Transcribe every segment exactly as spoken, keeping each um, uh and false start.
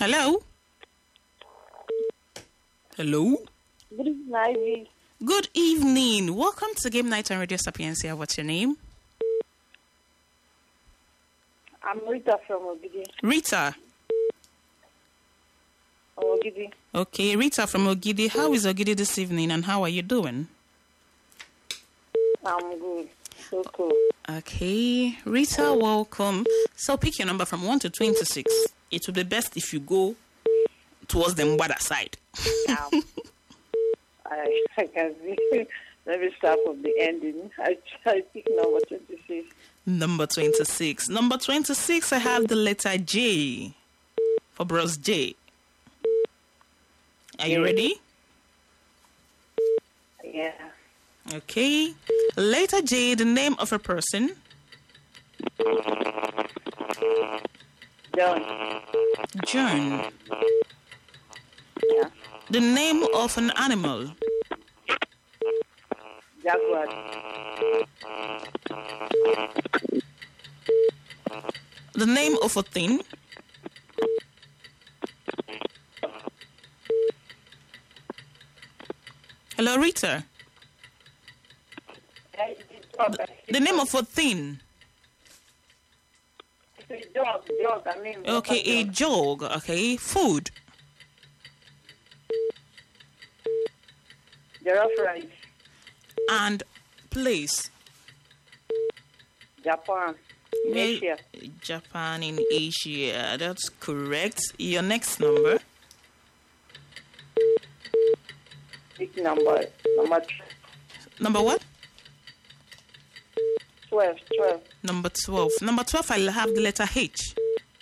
Hello? Hello? Good evening, Ivy. Good evening. Welcome to Game Night on Radio Sapiencia. What's your name? I'm Rita from Ogidi. Rita. Ogidi. Okay, Rita from Ogidi. How is Ogidi this evening and how are you doing? I'm good. So cool. Okay, Rita, welcome. So pick your number from one to twenty-six. It would be best if you go towards the Mbada side. Um, I, I can see. Let me start from the ending. I, I pick number twenty-six. Number twenty-six. Number twenty-six, I have the letter J for Bros J. Are you ready? Yeah. Okay. Letter J, the name of a person. John. John. Yeah. The name of an animal. Jaguar. The name of a thing. Hello, Rita. The name of a thing. It's a dog. Dog. I mean. Okay, a jog. Okay, food. Jollof rice. And place. Japan. Well, Asia. Japan in Asia. That's correct. Your next number. Pick number. Number Number what? twelve. Twelve. Number twelve. Number twelve, I'll have the letter H.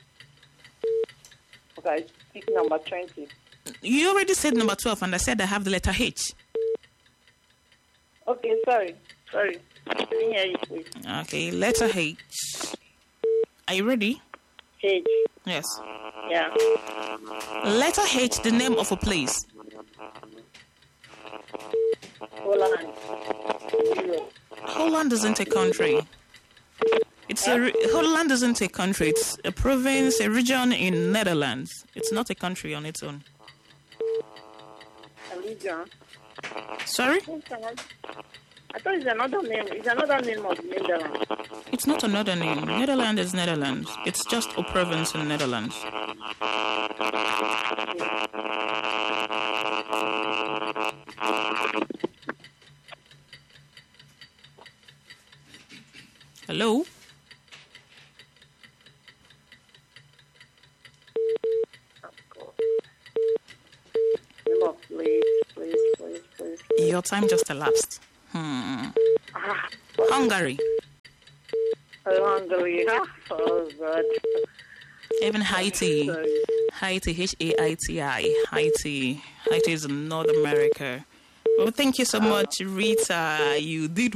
Okay. Pick number twenty. You already said number twelve, and I said I have the letter H. Okay. Sorry. Sorry. I didn't hear you, please. Okay, letter H. Are you ready? H. Yes. Yeah. Letter H, the name of a place. Holland. Europe. Holland isn't a country. It's a re- Holland isn't a country. It's a province, a region in Netherlands. It's not a country on its own. Allegiance. Sorry? I thought it's another name. It's another name of Netherlands. It's not another name. Netherlands is Netherlands. It's just a province in Netherlands. Hello? Look, please, please, please, please. Your time just elapsed. Hmm. Ah, Hungary. Hungary. Oh, God. Even Haiti. Haiti, H A I T I. Haiti. Haiti is in North America. Well, thank you so much, Rita. You did